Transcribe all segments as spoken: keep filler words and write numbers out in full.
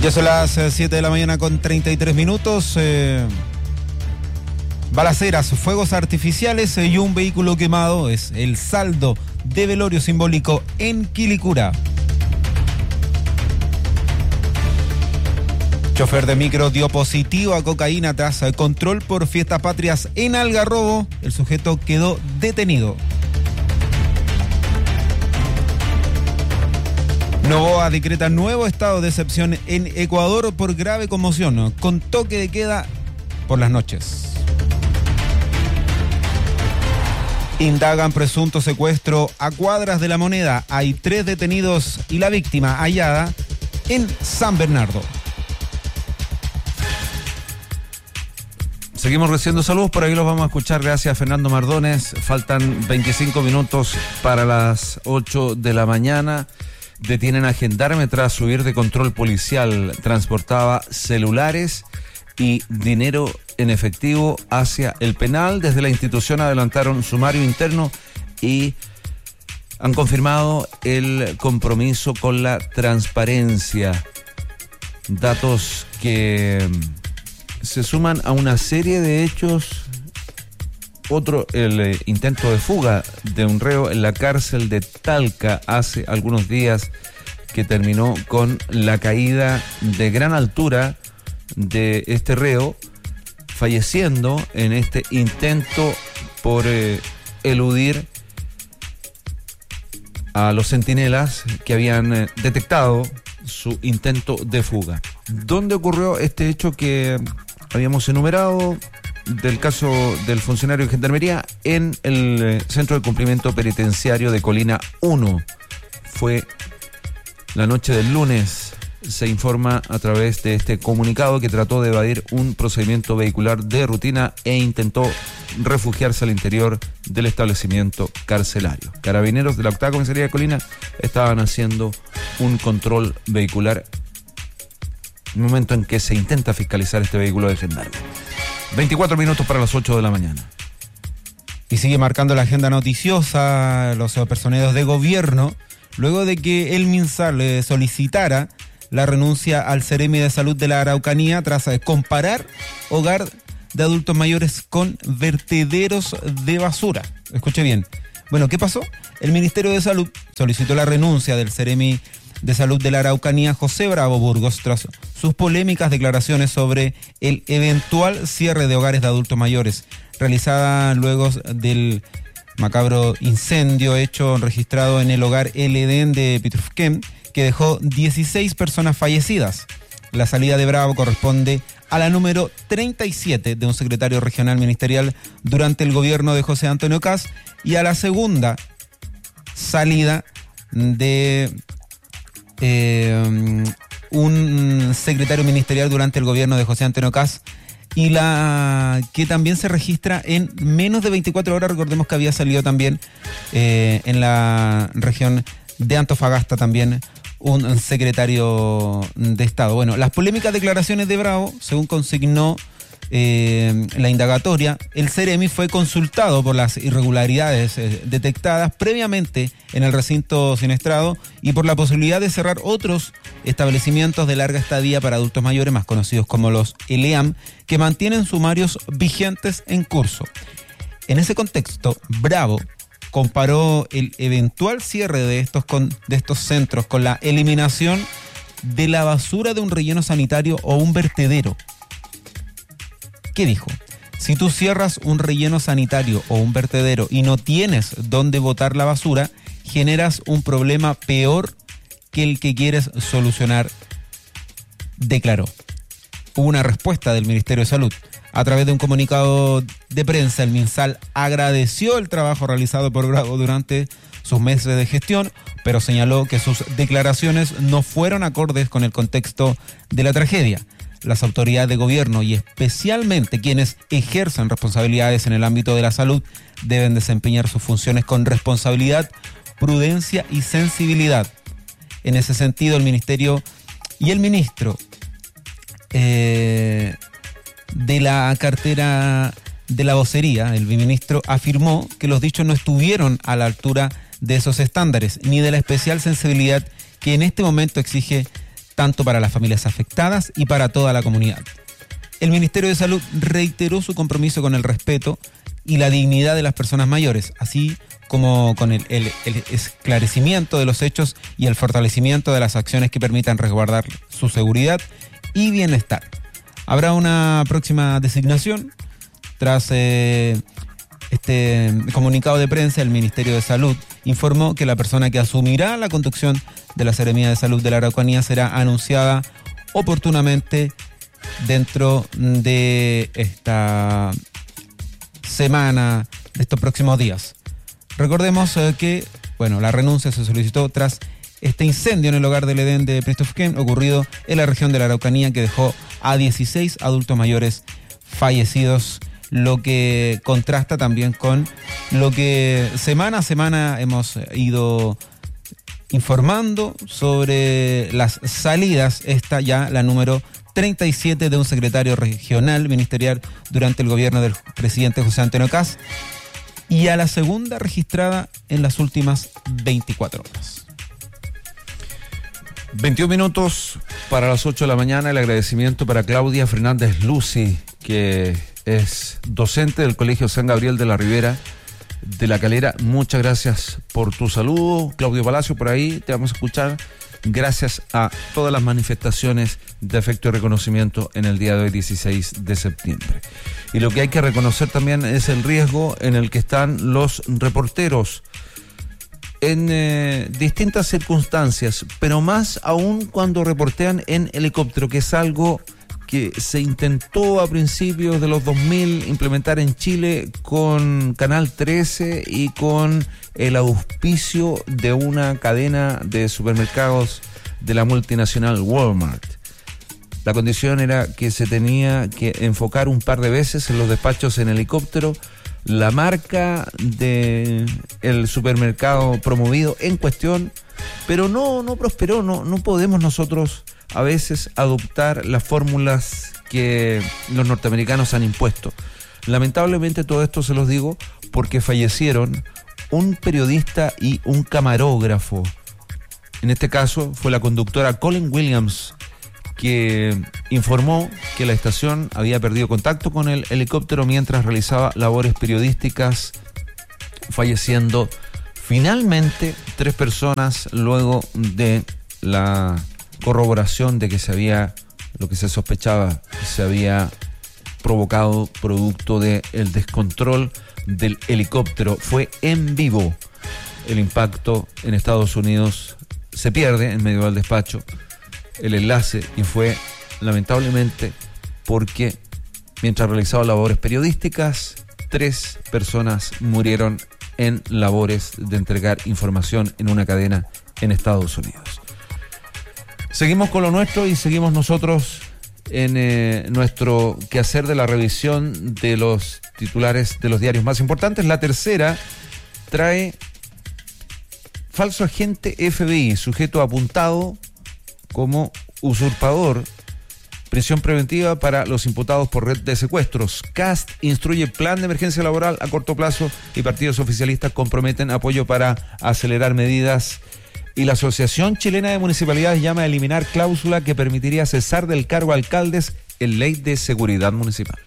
Ya son las siete de la mañana con treinta y tres minutos. Eh, balaceras, fuegos artificiales y un vehículo quemado es el saldo de velorio simbólico en Quilicura. Chofer de micro dio positivo a cocaína tras control por fiestas patrias en Algarrobo. El sujeto quedó detenido. Noboa decreta nuevo estado de excepción en Ecuador por grave conmoción, con toque de queda por las noches. Indagan presunto secuestro a cuadras de La Moneda. Hay tres detenidos y la víctima hallada en San Bernardo. Seguimos recibiendo saludos, por ahí los vamos a escuchar. Gracias a Fernando Mardones. Faltan veinticinco minutos para las ocho de la mañana. Detienen a gendarme tras huir de control policial. Transportaba celulares y dinero en efectivo hacia el penal. Desde la institución adelantaron sumario interno y han confirmado el compromiso con la transparencia. Datos que se suman a una serie de hechos. Otro, el eh, intento de fuga de un reo en la cárcel de Talca hace algunos días, que terminó con la caída de gran altura de este reo, falleciendo en este intento por eh, eludir a los centinelas que habían eh, detectado su intento de fuga. ¿Dónde ocurrió este hecho que habíamos enumerado del caso del funcionario de Gendarmería? En el eh, Centro de Cumplimiento Penitenciario de Colina uno. Fue la noche del lunes. Se informa a través de este comunicado que trató de evadir un procedimiento vehicular de rutina e intentó refugiarse al interior del establecimiento carcelario. Carabineros de la octava comisaría de Colina estaban haciendo un control vehicular en el momento en que se intenta fiscalizar este vehículo de gendarme. veinticuatro minutos para las ocho de la mañana. Y sigue marcando la agenda noticiosa los personeros de gobierno, luego de que el MinSal le solicitara la renuncia al Ceremi de Salud de la Araucanía tras comparar hogar de adultos mayores con vertederos de basura. Escuche bien. Bueno, ¿qué pasó? El Ministerio de Salud solicitó la renuncia del Ceremi de Salud de la Araucanía, José Bravo Burgos, tras sus polémicas declaraciones sobre el eventual cierre de hogares de adultos mayores, realizada luego del macabro incendio hecho registrado en el hogar El Edén de Pitrufquén, que dejó dieciséis personas fallecidas. La salida de Bravo corresponde a la número treinta y siete de un secretario regional ministerial durante el gobierno de José Antonio Kast y a la segunda salida de eh, un secretario ministerial durante el gobierno de José Antonio Kast, y la que también se registra en menos de veinticuatro horas. Recordemos que había salido también eh, en la región de Antofagasta también un secretario de Estado. Bueno, las polémicas declaraciones de Bravo, según consignó eh, la indagatoria, el Ceremi fue consultado por las irregularidades eh, detectadas previamente en el recinto siniestrado y por la posibilidad de cerrar otros establecimientos de larga estadía para adultos mayores, más conocidos como los E L E A M, que mantienen sumarios vigentes en curso. En ese contexto, Bravo comparó el eventual cierre de estos, con, de estos centros con la eliminación de la basura de un relleno sanitario o un vertedero. ¿Qué dijo? Si tú cierras un relleno sanitario o un vertedero y no tienes dónde botar la basura, generas un problema peor que el que quieres solucionar, declaró. Hubo una respuesta del Ministerio de Salud. A través de un comunicado de prensa, el MinSal agradeció el trabajo realizado por Bravo durante sus meses de gestión, pero señaló que sus declaraciones no fueron acordes con el contexto de la tragedia. Las autoridades de gobierno y especialmente quienes ejercen responsabilidades en el ámbito de la salud deben desempeñar sus funciones con responsabilidad, prudencia y sensibilidad. En ese sentido, el Ministerio y el ministro eh, de la cartera de la vocería, el viceministro, afirmó que los dichos no estuvieron a la altura de esos estándares, ni de la especial sensibilidad que en este momento exige tanto para las familias afectadas y para toda la comunidad. El Ministerio de Salud reiteró su compromiso con el respeto y la dignidad de las personas mayores, así como con el, el, el esclarecimiento de los hechos y el fortalecimiento de las acciones que permitan resguardar su seguridad y bienestar. Habrá una próxima designación. Tras eh, este comunicado de prensa, el Ministerio de Salud informó que la persona que asumirá la conducción de la Seremía de Salud de la Araucanía será anunciada oportunamente dentro de esta semana, de estos próximos días. Recordemos eh, que, bueno, la renuncia se solicitó tras este incendio en el hogar del Edén de Pristofquén, ocurrido en la región de la Araucanía, que dejó a dieciséis adultos mayores fallecidos, lo que contrasta también con lo que semana a semana hemos ido informando sobre las salidas, esta ya la número treinta y siete de un secretario regional ministerial durante el gobierno del presidente José Antonio Kast, y a la segunda registrada en las últimas veinticuatro horas. veintiún minutos para las ocho de la mañana. El agradecimiento para Claudia Fernández Lucy, que es docente del Colegio San Gabriel de la Ribera de La Calera. Muchas gracias por tu saludo. Claudio Palacio, por ahí te vamos a escuchar. Gracias a todas las manifestaciones de afecto y reconocimiento en el día de hoy, dieciséis de septiembre. Y lo que hay que reconocer también es el riesgo en el que están los reporteros en eh, distintas circunstancias, pero más aún cuando reportean en helicóptero, que es algo que se intentó a principios de los dos mil implementar en Chile con Canal trece y con el auspicio de una cadena de supermercados de la multinacional Walmart. La condición era que se tenía que enfocar un par de veces en los despachos en helicóptero la marca de el supermercado promovido en cuestión, pero no, no prosperó. No, no podemos nosotros a veces adoptar las fórmulas que los norteamericanos han impuesto. Lamentablemente todo esto se los digo porque fallecieron un periodista y un camarógrafo. En este caso fue la conductora Colin Williams, que informó que la estación había perdido contacto con el helicóptero mientras realizaba labores periodísticas, falleciendo finalmente tres personas luego de la corroboración de que se había, lo que se sospechaba, se había provocado producto del descontrol del helicóptero. Fue en vivo. El impacto en Estados Unidos se pierde en medio del despacho el enlace, y fue lamentablemente porque mientras realizaba labores periodísticas, tres personas murieron en labores de entregar información en una cadena en Estados Unidos. Seguimos con lo nuestro y seguimos nosotros en eh, nuestro quehacer de la revisión de los titulares de los diarios más importantes. La Tercera trae: falso agente F B I, sujeto apuntado como usurpador, prisión preventiva para los imputados por red de secuestros. Kast instruye plan de emergencia laboral a corto plazo y partidos oficialistas comprometen apoyo para acelerar medidas. Y la Asociación Chilena de Municipalidades llama a eliminar cláusula que permitiría cesar del cargo a alcaldes en ley de seguridad municipal.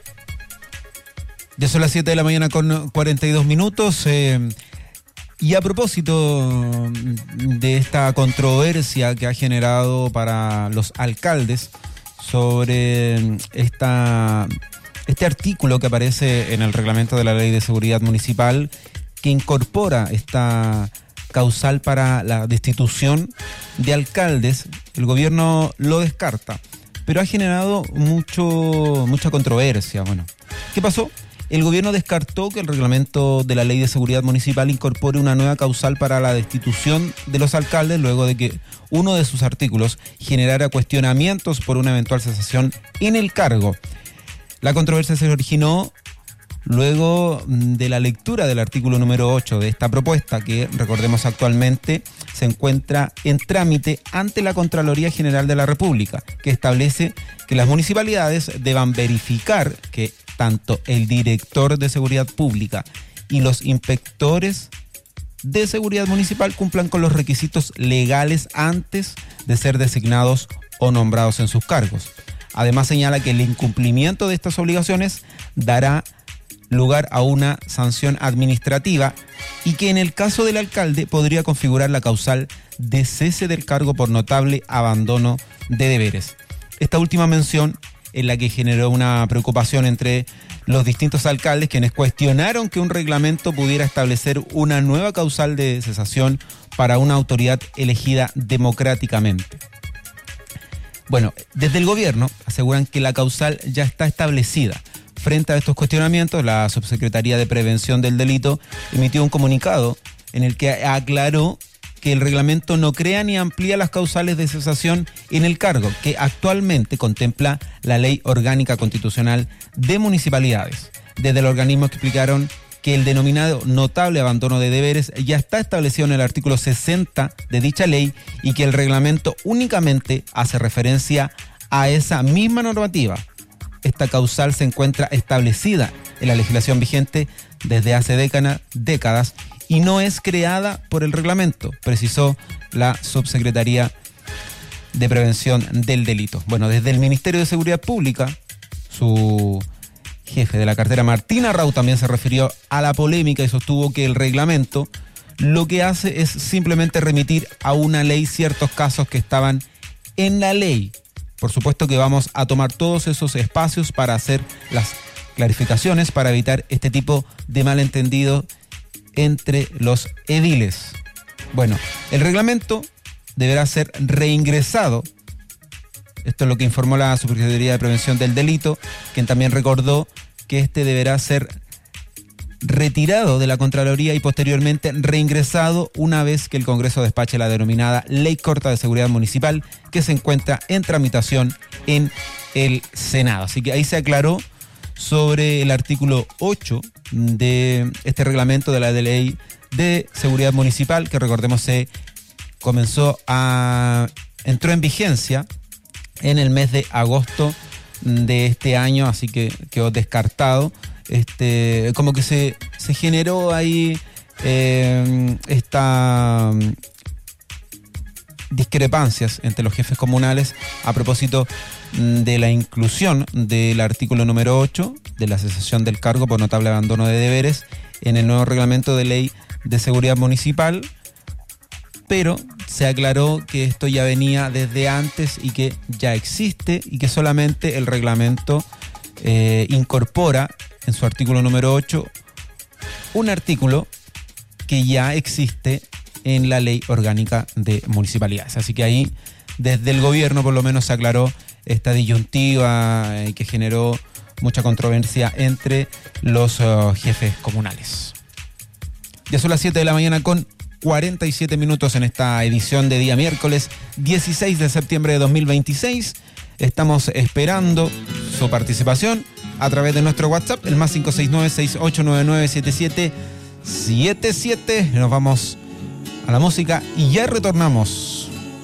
Ya son las siete de la mañana con cuarenta y dos minutos. Eh, y a propósito de esta controversia que ha generado para los alcaldes sobre esta, este artículo que aparece en el reglamento de la Ley de Seguridad Municipal, que incorpora esta causal para la destitución de alcaldes, el gobierno lo descarta, pero ha generado mucho, mucha controversia. Bueno, ¿qué pasó? El gobierno descartó que el reglamento de la Ley de Seguridad Municipal incorpore una nueva causal para la destitución de los alcaldes luego de que uno de sus artículos generara cuestionamientos por una eventual cesación en el cargo. La controversia se originó luego de la lectura del artículo número ocho de esta propuesta, que recordemos actualmente se encuentra en trámite ante la Contraloría General de la República, que establece que las municipalidades deban verificar que tanto el director de seguridad pública y los inspectores de seguridad municipal cumplan con los requisitos legales antes de ser designados o nombrados en sus cargos. Además señala que el incumplimiento de estas obligaciones dará lugar a una sanción administrativa y que en el caso del alcalde podría configurar la causal de cese del cargo por notable abandono de deberes. Esta última mención es la que generó una preocupación entre los distintos alcaldes, quienes cuestionaron que un reglamento pudiera establecer una nueva causal de cesación para una autoridad elegida democráticamente. Bueno, desde el gobierno aseguran que la causal ya está establecida. Frente a estos cuestionamientos, la Subsecretaría de Prevención del Delito emitió un comunicado en el que aclaró que el reglamento no crea ni amplía las causales de cesación en el cargo, que actualmente contempla la Ley Orgánica Constitucional de Municipalidades. Desde el organismo explicaron que el denominado notable abandono de deberes ya está establecido en el artículo sesenta de dicha ley y que el reglamento únicamente hace referencia a esa misma normativa. Esta causal se encuentra establecida en la legislación vigente desde hace décadas, décadas y no es creada por el reglamento, precisó la Subsecretaría de Prevención del Delito. Bueno, desde el Ministerio de Seguridad Pública, su jefe de la cartera, Martín Arrau, también se refirió a la polémica y sostuvo que el reglamento lo que hace es simplemente remitir a una ley ciertos casos que estaban en la ley. Por supuesto que vamos a tomar todos esos espacios para hacer las clarificaciones para evitar este tipo de malentendido entre los ediles. Bueno, el reglamento deberá ser reingresado. Esto es lo que informó la Subsecretaría de Prevención del Delito, quien también recordó que este deberá ser retirado de la Contraloría y posteriormente reingresado una vez que el Congreso despache la denominada Ley Corta de Seguridad Municipal, que se encuentra en tramitación en el Senado. Así que ahí se aclaró sobre el artículo ocho de este reglamento de la Ley de Seguridad Municipal, que recordemos se comenzó a entró en vigencia en el mes de agosto de este año, así que quedó descartado. Este, como que se, se generó ahí eh, esta um, discrepancias entre los jefes comunales a propósito de la inclusión del artículo número ocho de la cesación del cargo por notable abandono de deberes en el nuevo reglamento de ley de seguridad municipal, pero se aclaró que esto ya venía desde antes y que ya existe y que solamente el reglamento eh, incorpora en su artículo número ocho un artículo que ya existe en la Ley Orgánica de Municipalidades. Así que ahí, desde el gobierno, por lo menos se aclaró esta disyuntiva eh, que generó mucha controversia entre los uh, jefes comunales. Ya son las siete de la mañana con cuarenta y siete minutos en esta edición de día miércoles dieciséis de septiembre de dos mil veintiséis. Estamos esperando su participación a través de nuestro WhatsApp, el más cinco seis nueve, seis ocho nueve nueve, siete siete siete siete. Nos vamos a la música y ya retornamos.